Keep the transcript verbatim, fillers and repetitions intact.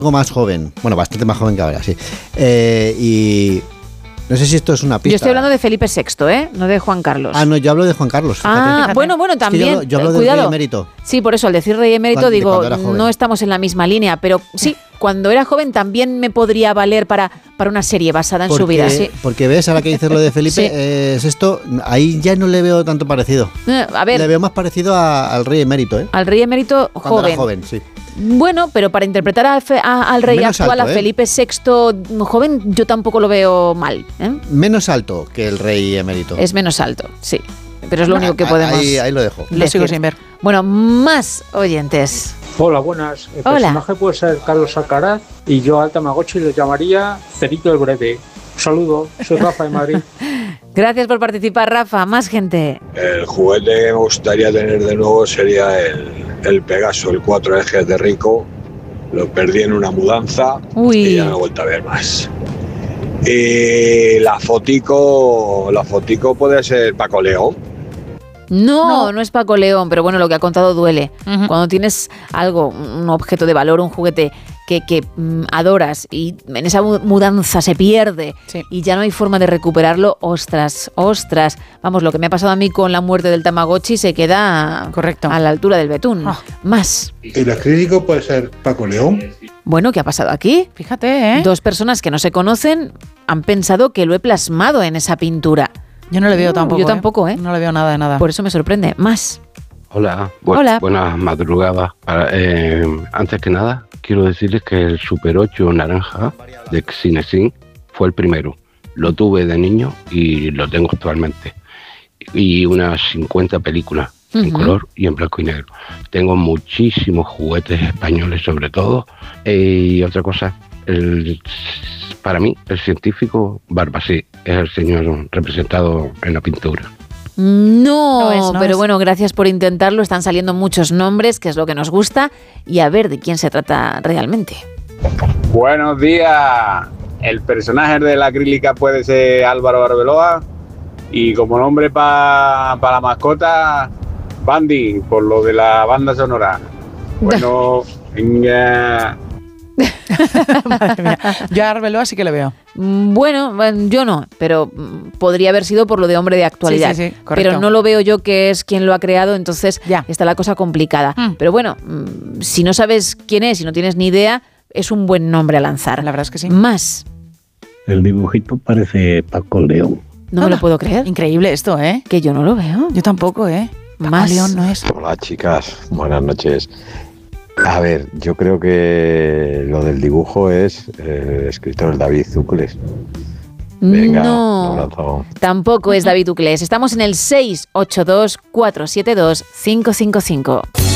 algo más joven, bueno, bastante más joven que ahora, sí. Eh, y no sé si esto es una pista. Yo estoy hablando de Felipe sexto, ¿eh? No de Juan Carlos. Ah, no, yo hablo de Juan Carlos. Ah, fíjate. Fíjate. bueno, bueno, también. Es que yo hablo, yo hablo del cuidado. rey emérito. Sí, por eso al decir rey emérito Cuando- de digo, cuando era joven. no estamos en la misma línea, pero sí, cuando era joven también me podría valer para, para una serie basada en Porque, su vida, sí. porque ves, ahora que dices lo de Felipe, Sí. eh, es esto, ahí ya no le veo tanto parecido. Eh, A ver, Le veo más parecido a- al rey emérito, ¿eh? al rey emérito Cuando joven. era joven, sí. Bueno, pero para interpretar a Fe- a- al rey Menos actual, alto, a ¿eh? Felipe sexto joven, yo tampoco lo veo mal. ¿eh? Menos alto que el rey emérito. Es menos alto, sí. Pero es lo único que Ah, podemos Ahí, ahí lo dejo. Lo decir. sigo sin ver. Bueno, más oyentes. Hola, buenas. El Hola. personaje puede ser Carlos Alcaraz y yo al Tamagotchi le llamaría Cerito el Breve. Un saludo, soy Rafa de Madrid. Gracias por participar, Rafa. Más gente. El juguete que me gustaría tener de nuevo sería el, el Pegaso, el cuatro ejes de Rico. Lo perdí en una mudanza Uy. y ya no he vuelto a ver más. Y la fotico, la fotico puede ser Paco León. No, no, No. es Paco León, pero bueno, lo que ha contado duele. Ujú. Cuando tienes algo, un objeto de valor, un juguete que, que mm, adoras y en esa mu- mudanza se pierde Sí. y ya no hay forma de recuperarlo, ostras, ostras. Vamos, lo que me ha pasado a mí con la muerte del Tamagotchi se queda Correcto. a la altura del betún. Ah. Más. ¿El acrílico puede ser Paco León? Bueno, ¿qué ha pasado aquí? Fíjate, ¿eh? Dos personas que no se conocen han pensado que lo he plasmado en esa pintura. Yo no le veo No, tampoco. yo tampoco, ¿eh? No le veo nada de nada. Por eso me sorprende. Más. Hola, bu- Hola. buenas madrugadas. Para, eh, antes que nada, quiero decirles que el Super ocho naranja de Cinesin fue el primero. Lo tuve de niño y lo tengo actualmente. Y unas cincuenta películas en Ujú. color y en blanco y negro. Tengo muchísimos juguetes españoles sobre todo. Eh, y otra cosa, el, para mí el científico Barbasí es el señor representado en la pintura. No, No es, no pero es. bueno, gracias por intentarlo. Están saliendo muchos nombres, que es lo que nos gusta, y a ver de quién se trata realmente. Buenos días. El personaje de la acrílica puede ser Álvaro Arbeloa y como nombre para pa la mascota, Bandy, por lo de la banda sonora. Bueno, venga. Madre mía. Yo a Arbeloa sí que le veo. Mm, Bueno, bueno, yo no, pero mm, podría haber sido por lo de hombre de actualidad. Sí, sí, sí, correcto. pero no lo veo yo que es quien lo ha creado, entonces Ya. está la cosa complicada. Mm. Pero bueno, mm, si no sabes quién es, si no tienes ni idea, es un buen nombre a lanzar. La verdad es que sí. Más. El dibujito parece Paco León. No me lo puedo creer. Increíble esto, ¿eh? Que yo no lo veo. Yo tampoco, ¿eh? Paco Más. León no es. Hola chicas, buenas noches. A ver, yo creo que lo del dibujo es el escritor David Zucles. Venga, no. un abrazo. Tampoco es David Uclés. Estamos en el seis ocho dos, cuatro siete dos, cinco cinco cinco.